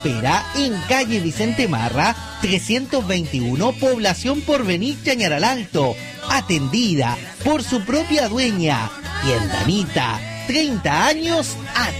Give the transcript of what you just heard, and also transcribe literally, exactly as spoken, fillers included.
espera en calle Vicente Marra, trescientos veintiuno, población Porvenir, Chañaral Alto. Atendida por su propia dueña, Tienda Anita, treinta años a